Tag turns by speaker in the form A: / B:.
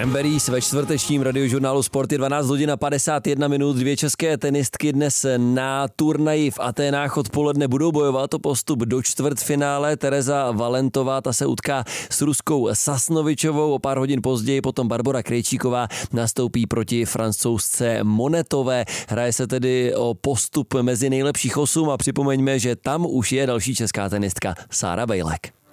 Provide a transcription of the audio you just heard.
A: Cranberries ve čtvrtečním radiožurnálu Sport je 12 hodin a 51 minut. Dvě české tenistky dnes na turnaji v Aténách odpoledne budou bojovat o postup do čtvrtfinále. Tereza Valentová, ta se utká s Ruskou Sasnovičovou, o pár hodin později potom Barbora Krejčíková nastoupí proti Francouzce Monetové. Hraje se tedy o postup mezi nejlepších 8 a připomeňme, že tam už je další česká tenistka Sára Bejlek.